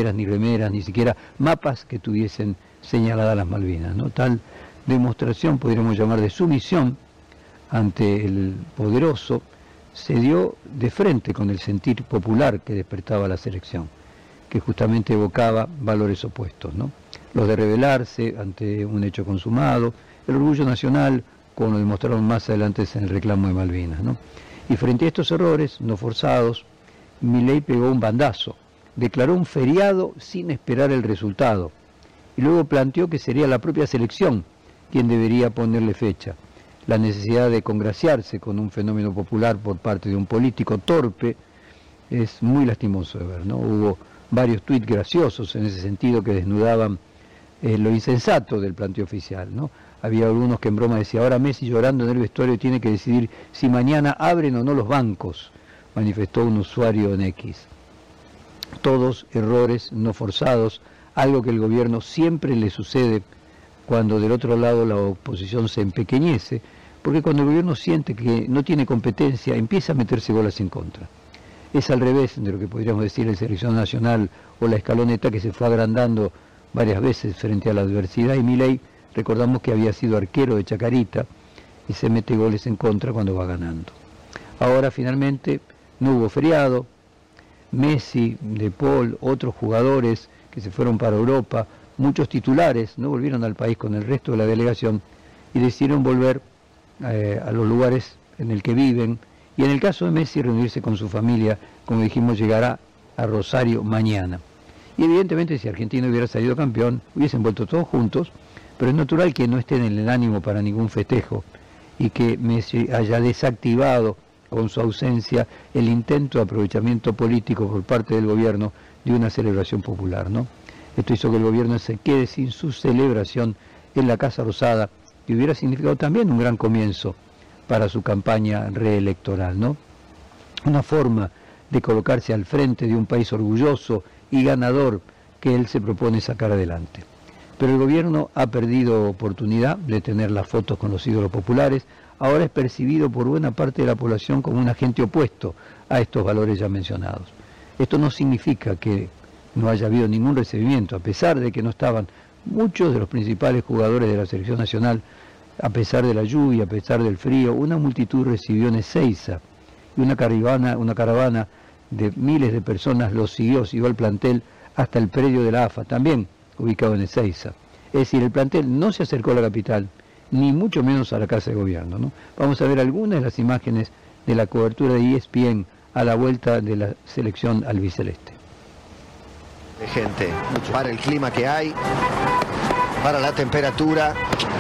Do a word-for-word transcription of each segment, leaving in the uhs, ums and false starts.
banderas, ni remeras, ni siquiera mapas que tuviesen señaladas las Malvinas, ¿no? Tal demostración, podríamos llamar, de sumisión ante el poderoso, se dio de frente con el sentir popular que despertaba la selección, que justamente evocaba valores opuestos, ¿no? Los de rebelarse ante un hecho consumado, el orgullo nacional, como lo demostraron más adelante en el reclamo de Malvinas, ¿no? Y frente a estos errores no forzados, Milei pegó un bandazo, declaró un feriado sin esperar el resultado, y luego planteó que sería la propia selección quien debería ponerle fecha. La necesidad de congraciarse con un fenómeno popular por parte de un político torpe es muy lastimoso de ver, ¿no? Hubo varios tuits graciosos en ese sentido que desnudaban eh, lo insensato del planteo oficial, ¿no? Había algunos que en broma decían, ahora Messi llorando en el vestuario tiene que decidir si mañana abren o no los bancos, manifestó un usuario en X. Todos errores no forzados, algo que el gobierno siempre le sucede cuando del otro lado la oposición se empequeñece, porque cuando el gobierno siente que no tiene competencia, empieza a meterse bolas en contra. Es al revés de lo que podríamos decir el Selección Nacional o la Escaloneta, que se fue agrandando varias veces frente a la adversidad, y Milei, recordamos que había sido arquero de Chacarita, y se mete goles en contra cuando va ganando. Ahora finalmente no hubo feriado, Messi, De Paul, otros jugadores que se fueron para Europa, muchos titulares no volvieron al país con el resto de la delegación y decidieron volver eh, a los lugares en el que viven, y en el caso de Messi reunirse con su familia, como dijimos, llegará a Rosario mañana. Y evidentemente si Argentina hubiera salido campeón, hubiesen vuelto todos juntos, pero es natural que no estén en el ánimo para ningún festejo y que Messi haya desactivado con su ausencia el intento de aprovechamiento político por parte del gobierno de una celebración popular, ¿no? Esto hizo que el gobierno se quede sin su celebración en la Casa Rosada, que hubiera significado también un gran comienzo para su campaña reelectoral, ¿no? Una forma de colocarse al frente de un país orgulloso y ganador que él se propone sacar adelante. Pero el gobierno ha perdido oportunidad de tener las fotos con los ídolos populares, ahora es percibido por buena parte de la población como un agente opuesto a estos valores ya mencionados. Esto no significa que no haya habido ningún recibimiento, a pesar de que no estaban muchos de los principales jugadores de la selección nacional, a pesar de la lluvia, a pesar del frío, una multitud recibió en Ezeiza, y una caravana, una caravana de miles de personas los siguió, siguió al plantel hasta el predio de la A F A, también ubicado en Ezeiza. Es decir, el plantel no se acercó a la capital, ni mucho menos a la Casa de Gobierno, ¿no? Vamos a ver algunas de las imágenes de la cobertura de E S P N a la vuelta de la selección albiceleste. De gente, para el clima que hay, para la temperatura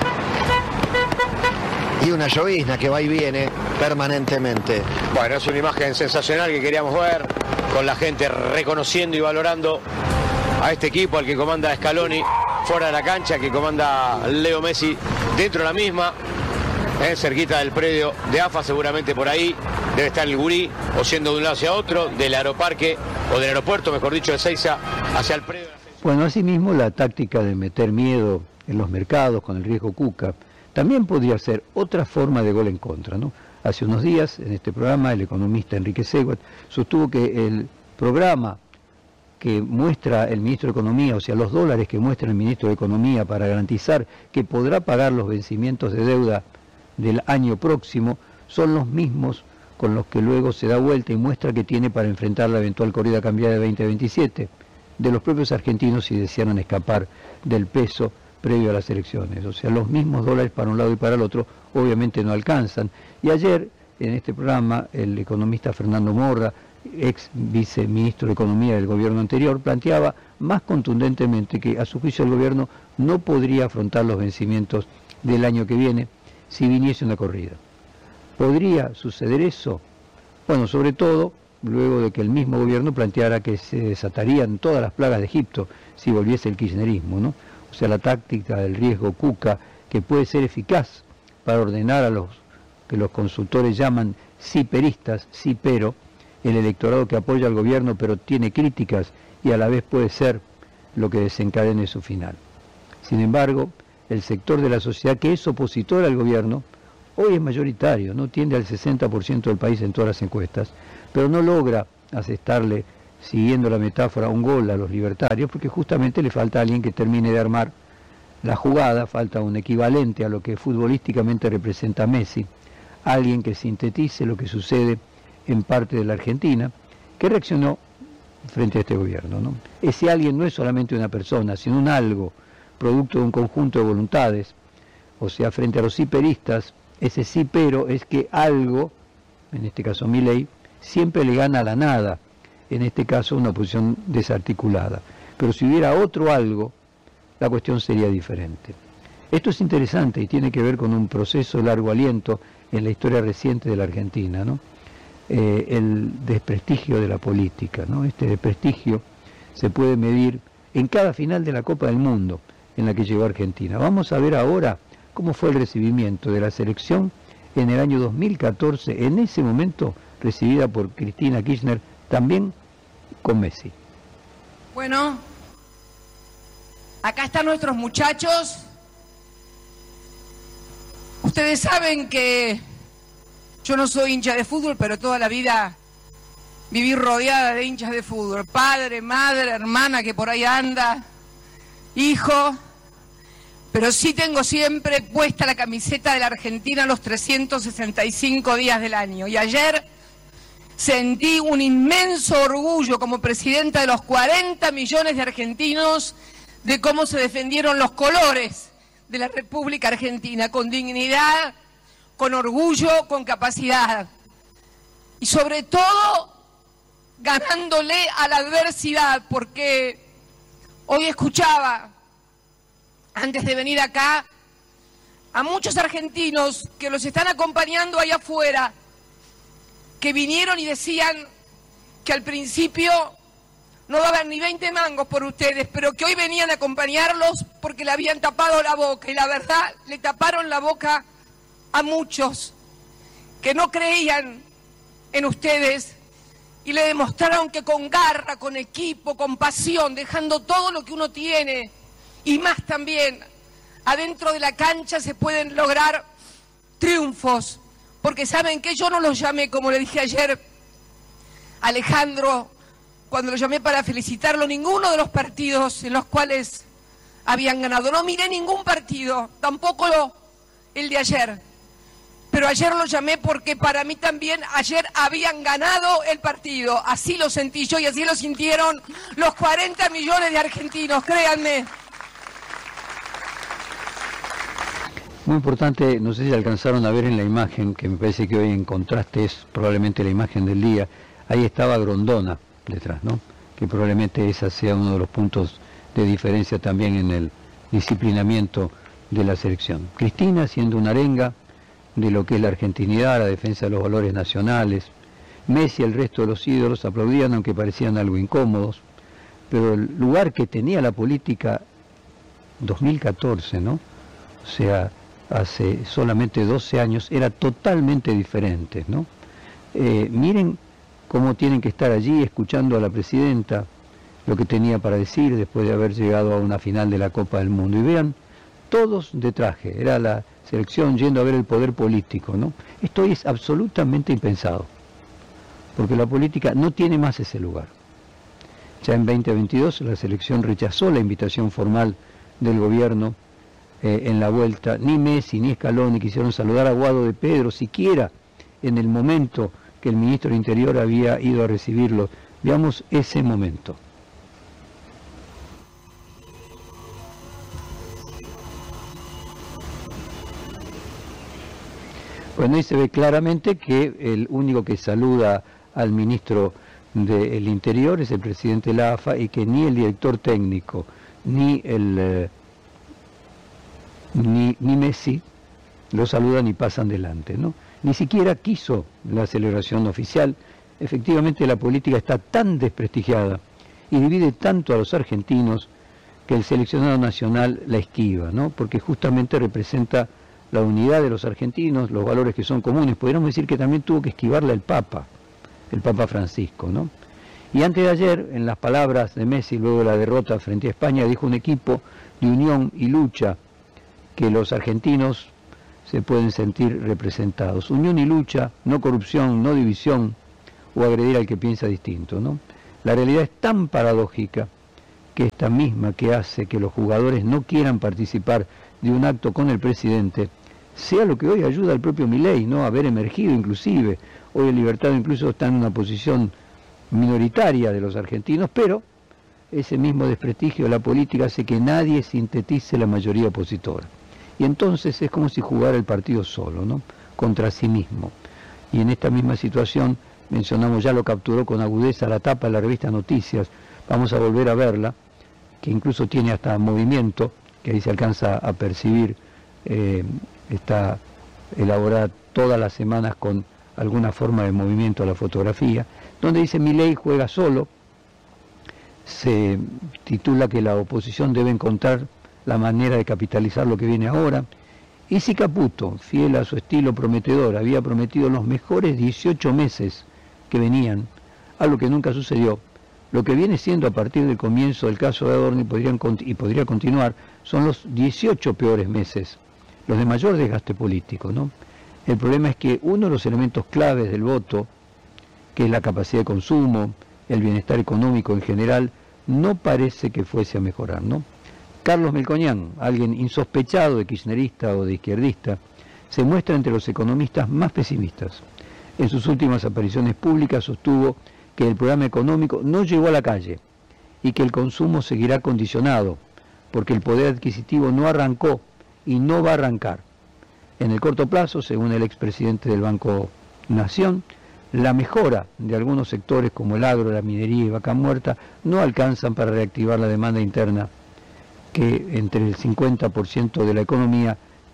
y una llovizna que va y viene permanentemente. Bueno, es una imagen sensacional que queríamos ver, con la gente reconociendo y valorando a este equipo, al que comanda Scaloni fuera de la cancha, que comanda Leo Messi dentro de la misma, eh, cerquita del predio de A F A, seguramente por ahí debe estar el gurí, o siendo de un lado hacia otro, del aeroparque, o del aeropuerto, mejor dicho, de Ezeiza hacia el predio. Bueno, asimismo la táctica de meter miedo en los mercados con el riesgo Cuca también podría ser otra forma de gol en contra, ¿no? Hace unos días, en este programa, el economista Enrique Seguat sostuvo que el programa que muestra el ministro de Economía, o sea, los dólares que muestra el ministro de Economía para garantizar que podrá pagar los vencimientos de deuda del año próximo, son los mismos con los que luego se da vuelta y muestra que tiene para enfrentar la eventual corrida cambiaria de veinte veintisiete, de los propios argentinos si desearan escapar del peso previo a las elecciones. O sea, los mismos dólares para un lado y para el otro obviamente no alcanzan. Y ayer, en este programa, el economista Fernando Morra, ex viceministro de Economía del gobierno anterior, planteaba más contundentemente que a su juicio el gobierno no podría afrontar los vencimientos del año que viene si viniese una corrida. ¿Podría suceder eso? Bueno, sobre todo luego de que el mismo gobierno planteara que se desatarían todas las plagas de Egipto si volviese el kirchnerismo, ¿no? O sea, la táctica del riesgo Cuca, que puede ser eficaz para ordenar a los que los consultores llaman sí peristas, sí pero, el electorado que apoya al gobierno pero tiene críticas y a la vez puede ser lo que desencadene su final. Sin embargo, el sector de la sociedad que es opositor al gobierno, hoy es mayoritario, no tiende al sesenta por ciento del país en todas las encuestas, pero no logra asestarle siguiendo la metáfora, un gol a los libertarios, porque justamente le falta a alguien que termine de armar la jugada, falta un equivalente a lo que futbolísticamente representa Messi, alguien que sintetice lo que sucede en parte de la Argentina, que reaccionó frente a este gobierno, ¿no? Ese alguien no es solamente una persona, sino un algo, producto de un conjunto de voluntades. O sea, frente a los siperistas, ese sí pero es que algo, en este caso Milei, siempre le gana a la nada, en este caso una oposición desarticulada. Pero si hubiera otro algo, la cuestión sería diferente. Esto es interesante y tiene que ver con un proceso de largo aliento en la historia reciente de la Argentina, ¿no? Eh, el desprestigio de la política, ¿no? Este desprestigio se puede medir en cada final de la Copa del Mundo en la que llegó Argentina. Vamos a ver ahora cómo fue el recibimiento de la selección en el año dos mil catorce, en ese momento recibida por Cristina Kirchner, también con Messi. Bueno, acá están nuestros muchachos. Ustedes saben que yo no soy hincha de fútbol, pero toda la vida viví rodeada de hinchas de fútbol. Padre, madre, hermana que por ahí anda, hijo. Pero sí tengo siempre puesta la camiseta de la Argentina los trescientos sesenta y cinco días del año. Y ayer sentí un inmenso orgullo como presidenta de los cuarenta millones de argentinos de cómo se defendieron los colores de la República Argentina, con dignidad, con orgullo, con capacidad. Y sobre todo, ganándole a la adversidad, porque hoy escuchaba, antes de venir acá, a muchos argentinos que los están acompañando allá afuera, que vinieron y decían que al principio no daban ni veinte mangos por ustedes, pero que hoy venían a acompañarlos porque le habían tapado la boca. Y la verdad, le taparon la boca a muchos que no creían en ustedes y le demostraron que con garra, con equipo, con pasión, dejando todo lo que uno tiene y más también, adentro de la cancha se pueden lograr triunfos. Porque saben que yo no los llamé, como le dije ayer a Alejandro, cuando lo llamé para felicitarlo, ninguno de los partidos en los cuales habían ganado. No miré ningún partido, tampoco lo, el de ayer. Pero ayer lo llamé porque para mí también ayer habían ganado el partido. Así lo sentí yo y así lo sintieron los cuarenta millones de argentinos, créanme. Muy importante, no sé si alcanzaron a ver en la imagen, que me parece que hoy en contraste es probablemente la imagen del día, ahí estaba Grondona detrás, ¿no? Que probablemente ese sea uno de los puntos de diferencia también en el disciplinamiento de la selección. Cristina siendo una arenga de lo que es la argentinidad, la defensa de los valores nacionales. Messi y el resto de los ídolos aplaudían aunque parecían algo incómodos, pero el lugar que tenía la política dos mil catorce, ¿no? O sea, hace solamente doce años, era totalmente diferente, ¿no? Eh, miren cómo tienen que estar allí escuchando a la presidenta lo que tenía para decir después de haber llegado a una final de la Copa del Mundo. Y vean, todos de traje, era la selección yendo a ver el poder político, ¿no? Esto es absolutamente impensado, porque la política no tiene más ese lugar. Ya en veinte veintidós la selección rechazó la invitación formal del gobierno eh, en la vuelta. Ni Messi ni Scaloni quisieron saludar a Guado de Pedro, siquiera en el momento que el ministro del Interior había ido a recibirlo. Veamos ese momento. Bueno, ahí se ve claramente que el único que saluda al ministro del Interior es el presidente de la A F A y que ni el director técnico ni el eh, ni, ni Messi lo saludan y pasan delante, ¿no? Ni siquiera quiso la celebración oficial. Efectivamente la política está tan desprestigiada y divide tanto a los argentinos que el seleccionado nacional la esquiva, ¿no? Porque justamente representa la unidad de los argentinos, los valores que son comunes. Podríamos decir que también tuvo que esquivarla el Papa, el Papa Francisco, ¿no? Y antes de ayer, en las palabras de Messi, luego de la derrota frente a España, dijo un equipo de unión y lucha que los argentinos se pueden sentir representados. Unión y lucha, no corrupción, no división o agredir al que piensa distinto, ¿no? La realidad es tan paradójica que esta misma que hace que los jugadores no quieran participar de un acto con el presidente, sea lo que hoy ayuda al propio Milei, ¿no?, a haber emergido inclusive. Hoy el Libertad incluso está en una posición minoritaria de los argentinos, pero ese mismo desprestigio de la política hace que nadie sintetice la mayoría opositora. Y entonces es como si jugara el partido solo, ¿no?, contra sí mismo. Y en esta misma situación, mencionamos, ya lo capturó con agudeza la tapa de la revista Noticias, vamos a volver a verla, que incluso tiene hasta movimiento, que ahí se alcanza a percibir, eh, está elaborada todas las semanas con alguna forma de movimiento a la fotografía, donde dice Milei juega solo, se titula que la oposición debe encontrar la manera de capitalizar lo que viene ahora, y si Caputo, fiel a su estilo prometedor, había prometido los mejores dieciocho meses que venían, algo que nunca sucedió, lo que viene siendo a partir del comienzo del caso de Adorni podrían, y podría continuar, son los dieciocho peores meses, los de mayor desgaste político, ¿no? El problema es que uno de los elementos claves del voto, que es la capacidad de consumo, el bienestar económico en general, no parece que fuese a mejorar, ¿no? Carlos Melconian, alguien insospechado de kirchnerista o de izquierdista, se muestra entre los economistas más pesimistas. En sus últimas apariciones públicas sostuvo que el programa económico no llegó a la calle y que el consumo seguirá condicionado, porque el poder adquisitivo no arrancó y no va a arrancar. En el corto plazo, según el expresidente del Banco Nación, la mejora de algunos sectores como el agro, la minería y vaca muerta no alcanzan para reactivar la demanda interna, que entre el cincuenta por ciento de la economía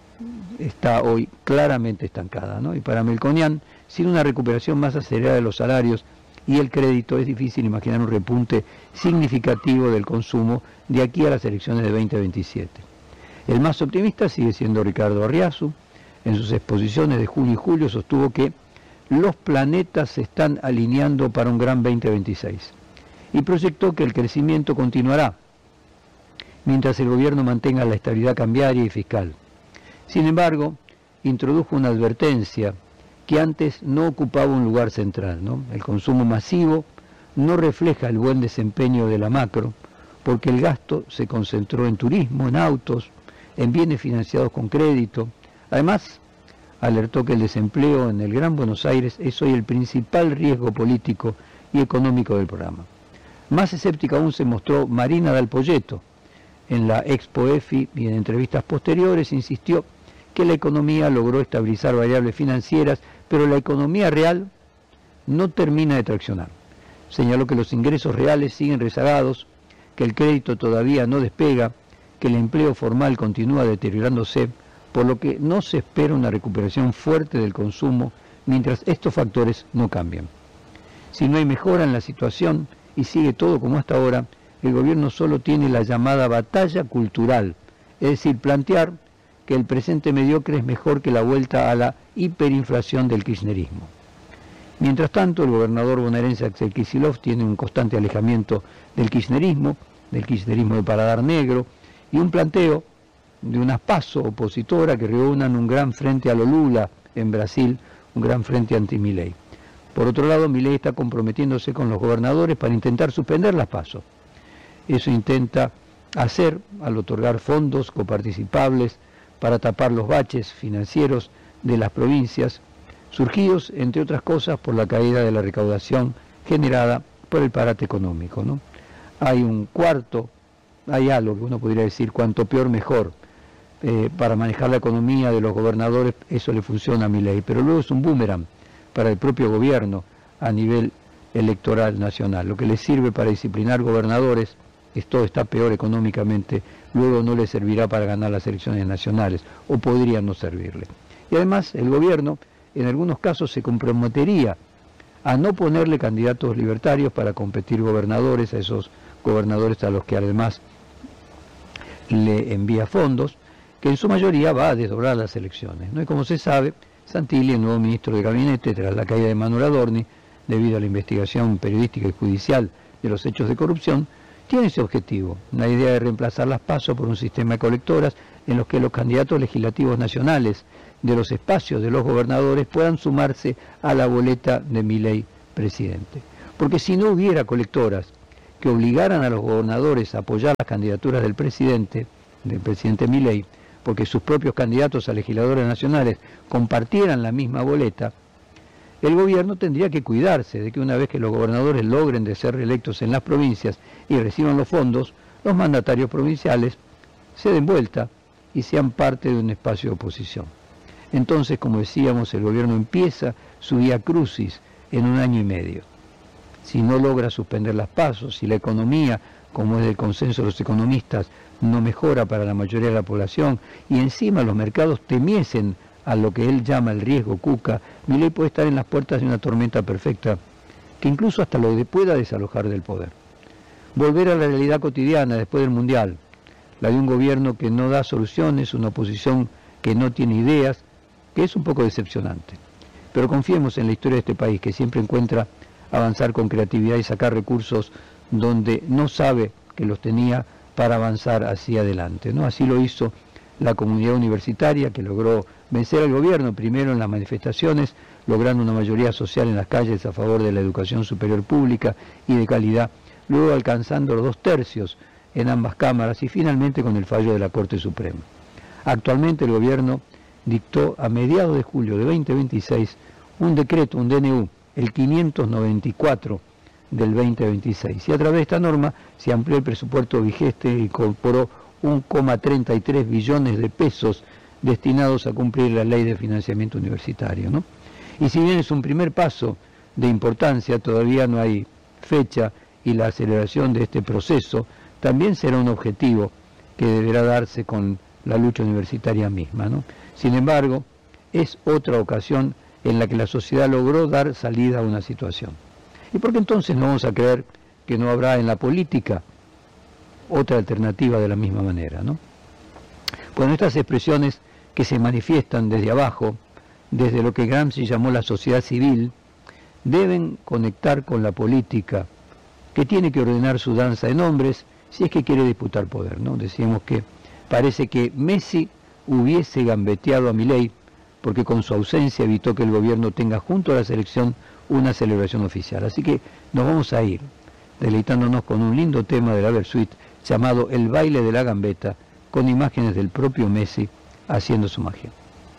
está hoy claramente estancada, ¿no? Y para Melconian, sin una recuperación más acelerada de los salarios y el crédito, es difícil imaginar un repunte significativo del consumo de aquí a las elecciones de veinte veintisiete. El más optimista sigue siendo Ricardo Arriazu. En sus exposiciones de junio y julio sostuvo que los planetas se están alineando para un gran veinte veintiséis y proyectó que el crecimiento continuará mientras el gobierno mantenga la estabilidad cambiaria y fiscal. Sin embargo, introdujo una advertencia que antes no ocupaba un lugar central, ¿no? El consumo masivo no refleja el buen desempeño de la macro, porque el gasto se concentró en turismo, en autos, en bienes financiados con crédito. Además, alertó que el desempleo en el Gran Buenos Aires es hoy el principal riesgo político y económico del programa. Más escéptica aún se mostró Marina Dal Poyetto. En la Expo E F I y en entrevistas posteriores insistió que la economía logró estabilizar variables financieras, pero la economía real no termina de traccionar. Señaló que los ingresos reales siguen rezagados, que el crédito todavía no despega, que el empleo formal continúa deteriorándose, por lo que no se espera una recuperación fuerte del consumo mientras estos factores no cambian. Si no hay mejora en la situación y sigue todo como hasta ahora, el gobierno solo tiene la llamada batalla cultural, es decir, plantear que el presente mediocre es mejor que la vuelta a la hiperinflación del kirchnerismo. Mientras tanto, el gobernador bonaerense Axel Kicillof tiene un constante alejamiento del kirchnerismo, del kirchnerismo de paladar negro, y un planteo de una PASO opositora que reúnan un gran frente a lo Lula en Brasil, un gran frente anti-Milei. Por otro lado, Milei está comprometiéndose con los gobernadores para intentar suspender las PASO. Eso intenta hacer al otorgar fondos coparticipables para tapar los baches financieros de las provincias, surgidos, entre otras cosas, por la caída de la recaudación generada por el parate económico, ¿no? Hay un cuarto, hay algo que uno podría decir, cuanto peor mejor, eh, para manejar la economía de los gobernadores, eso le funciona a Milei, pero luego es un boomerang para el propio gobierno a nivel electoral nacional. Lo que le sirve para disciplinar gobernadores, esto está peor económicamente, luego no le servirá para ganar las elecciones nacionales, o podría no servirle. Y además el gobierno en algunos casos se comprometería a no ponerle candidatos libertarios para competir gobernadores, a esos gobernadores a los que además le envía fondos, que en su mayoría va a desdoblar las elecciones, ¿no? Y como se sabe, Santilli, el nuevo ministro de Gabinete, tras la caída de Manuel Adorni, debido a la investigación periodística y judicial de los hechos de corrupción, tiene ese objetivo, la idea de reemplazar las PASO por un sistema de colectoras en los que los candidatos legislativos nacionales de los espacios de los gobernadores puedan sumarse a la boleta de Milei presidente. Porque si no hubiera colectoras que obligaran a los gobernadores a apoyar las candidaturas del presidente, del presidente Milei, porque sus propios candidatos a legisladores nacionales compartieran la misma boleta, el gobierno tendría que cuidarse de que una vez que los gobernadores logren de ser reelectos en las provincias y reciban los fondos, los mandatarios provinciales se den vuelta y sean parte de un espacio de oposición. Entonces, como decíamos, el gobierno empieza su vía crucis en un año y medio. Si no logra suspender las pasos, si la economía, como es del consenso de los economistas, no mejora para la mayoría de la población y encima los mercados temiesen a lo que él llama el riesgo Cuca, Milei puede estar en las puertas de una tormenta perfecta que incluso hasta lo pueda desalojar del poder. Volver a la realidad cotidiana después del Mundial, la de un gobierno que no da soluciones, una oposición que no tiene ideas, que es un poco decepcionante. Pero confiemos en la historia de este país, que siempre encuentra avanzar con creatividad y sacar recursos donde no sabe que los tenía para avanzar hacia adelante, ¿no? Así lo hizo la comunidad universitaria, que logró vencer al gobierno primero en las manifestaciones, logrando una mayoría social en las calles a favor de la educación superior pública y de calidad, luego alcanzando los dos tercios en ambas cámaras y finalmente con el fallo de la Corte Suprema. Actualmente el gobierno dictó a mediados de julio de veinte veintiséis un decreto, un D N U, el quinientos noventa y cuatro del veinte veintiséis, y a través de esta norma se amplió el presupuesto vigente e incorporó uno coma treinta y tres billones de pesos destinados a cumplir la ley de financiamiento universitario, ¿no? Y si bien es un primer paso de importancia, todavía no hay fecha y la aceleración de este proceso también será un objetivo que deberá darse con la lucha universitaria misma, ¿no? Sin embargo, es otra ocasión en la que la sociedad logró dar salida a una situación. ¿Y por qué entonces no vamos a creer que no habrá en la política otra alternativa de la misma manera, ¿no? Bueno, estas expresiones que se manifiestan desde abajo, desde lo que Gramsci llamó la sociedad civil, deben conectar con la política, que tiene que ordenar su danza de nombres si es que quiere disputar poder, ¿no? Decíamos que parece que Messi hubiese gambeteado a Milei porque con su ausencia evitó que el gobierno tenga junto a la selección una celebración oficial. Así que nos vamos a ir deleitándonos con un lindo tema de la Versuit llamado El baile de la gambeta, con imágenes del propio Messi haciendo su magia.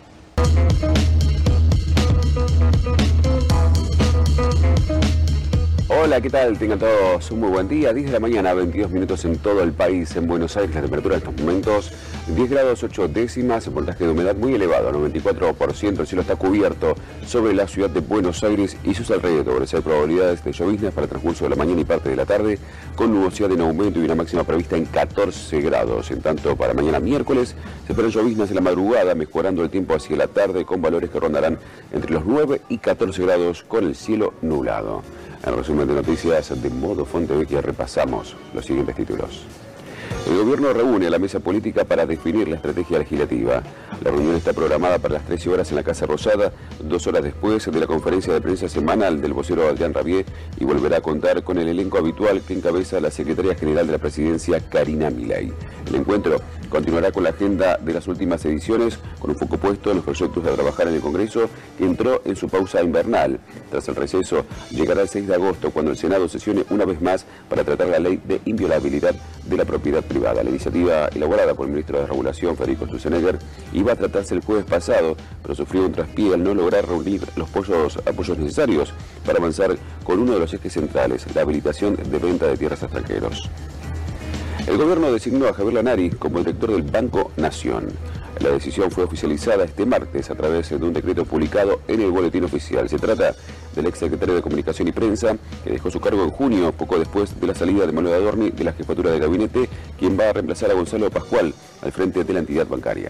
Hola, ¿qué tal? Tengan todos un muy buen día. diez de la mañana, veintidós minutos en todo el país. En Buenos Aires la temperatura en estos momentos diez grados ocho décimas, el porcentaje de humedad muy elevado, noventa y cuatro por ciento. El cielo está cubierto sobre la ciudad de Buenos Aires y sus alrededores. Hay probabilidades de lloviznas para el transcurso de la mañana y parte de la tarde, con nubosidad en aumento y una máxima prevista en catorce grados. En tanto, para mañana miércoles se esperan lloviznas en la madrugada, mejorando el tiempo hacia la tarde con valores que rondarán entre los nueve y catorce grados con el cielo nublado. En resumen de noticias de Modo Fontevecchia repasamos los siguientes títulos. El gobierno reúne a la mesa política para definir la estrategia legislativa. La reunión está programada para las trece horas en la Casa Rosada, dos horas después de la conferencia de prensa semanal del vocero Adrián Rabier, y volverá a contar con el elenco habitual que encabeza la secretaria general de la presidencia, Karina Milei. El encuentro continuará con la agenda de las últimas ediciones, con un foco puesto en los proyectos de trabajar en el Congreso, que entró en su pausa invernal. Tras el receso, llegará el seis de agosto, cuando el Senado sesione una vez más para tratar la ley de inviolabilidad de la propiedad privada. La iniciativa, elaborada por el ministro de Regulación, Federico Sturzenegger, iba a tratarse el jueves pasado, pero sufrió un traspié al no lograr reunir los apoyos, apoyos necesarios para avanzar con uno de los ejes centrales, la habilitación de venta de tierras a extranjeros. El gobierno designó a Javier Lanari como director del Banco Nación. La decisión fue oficializada este martes a través de un decreto publicado en el Boletín Oficial. Se trata del exsecretario de Comunicación y Prensa, que dejó su cargo en junio, poco después de la salida de Manuel Adorni de la jefatura de gabinete, quien va a reemplazar a Gonzalo Pascual al frente de la entidad bancaria.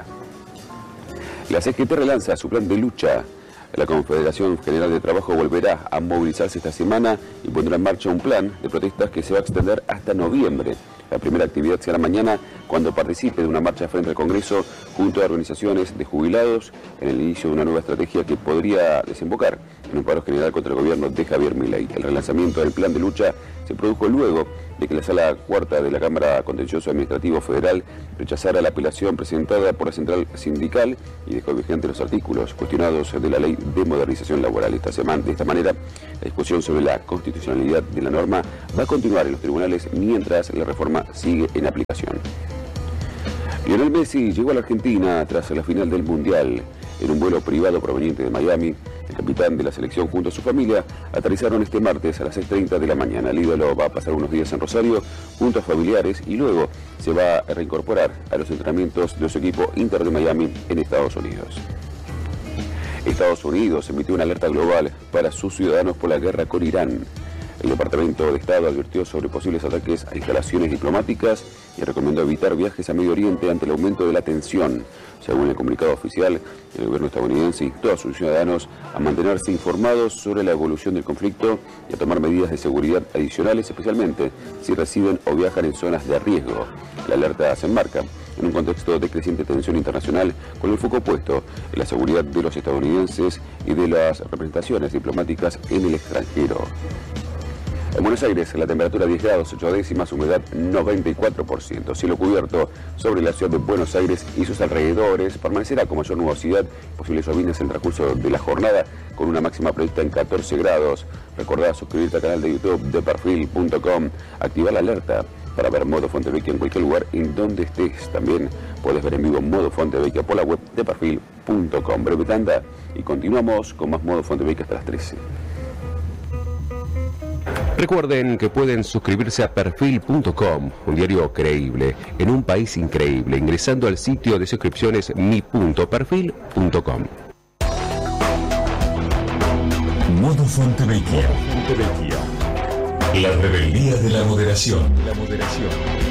La C G T relanza su plan de lucha. La Confederación General de Trabajo volverá a movilizarse esta semana y pondrá en marcha un plan de protestas que se va a extender hasta noviembre. La primera actividad será mañana, cuando participe de una marcha frente al Congreso junto a organizaciones de jubilados en el inicio de una nueva estrategia que podría desembocar en un paro general contra el gobierno de Javier Milei. El relanzamiento del plan de lucha se produjo luego de que la Sala Cuarta de la Cámara Contencioso Administrativo Federal rechazara la apelación presentada por la Central Sindical y dejó vigentes los artículos cuestionados de la Ley de Modernización Laboral. Esta semana, de esta manera, la discusión sobre la constitucionalidad de la norma va a continuar en los tribunales mientras la reforma sigue en aplicación. Lionel Messi llegó a la Argentina tras la final del Mundial. En un vuelo privado proveniente de Miami, el capitán de la selección junto a su familia aterrizaron este martes a las seis treinta de la mañana. El ídolo va a pasar unos días en Rosario junto a familiares y luego se va a reincorporar a los entrenamientos de su equipo Inter de Miami en Estados Unidos. Estados Unidos emitió una alerta global para sus ciudadanos por la guerra con Irán. El Departamento de Estado advirtió sobre posibles ataques a instalaciones diplomáticas y recomendó evitar viajes a Medio Oriente ante el aumento de la tensión. Según el comunicado oficial, el gobierno estadounidense instó a sus ciudadanos a mantenerse informados sobre la evolución del conflicto y a tomar medidas de seguridad adicionales, especialmente si residen o viajan en zonas de riesgo. La alerta se enmarca en un contexto de creciente tensión internacional con el foco puesto en la seguridad de los estadounidenses y de las representaciones diplomáticas en el extranjero. En Buenos Aires, la temperatura diez grados ocho décimas, humedad noventa y cuatro por ciento. Cielo cubierto sobre la ciudad de Buenos Aires y sus alrededores. Permanecerá con mayor nubosidad, posibles lloviznas en el transcurso de la jornada, con una máxima prevista en catorce grados. Recordá suscribirte al canal de YouTube de perfil punto com, activar la alerta para ver Modo Fontevecchia en cualquier lugar en donde estés. También puedes ver en vivo Modo Fontevecchia por la web de perfil punto com. Breve tanda y continuamos con más Modo Fontevecchia hasta las trece. Recuerden que pueden suscribirse a perfil punto com, un diario creíble, en un país increíble, ingresando al sitio de suscripciones mi punto perfil punto com. Modo Fontevecchia. La rebeldía de la moderación.